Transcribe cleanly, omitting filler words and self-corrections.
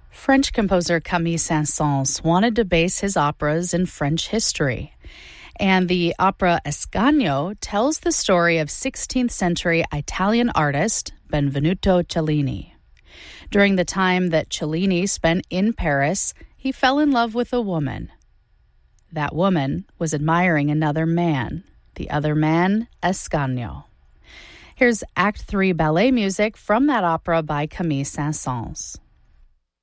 French composer Camille Saint-Saëns wanted to base his operas in French history. And the opera Ascanio tells the story of 16th century Italian artist Benvenuto Cellini. During the time that Cellini spent in Paris, he fell in love with a woman. That woman was admiring another man, the other man, Ascanio. Here's Act 3 ballet music from that opera by Camille Saint-Saëns.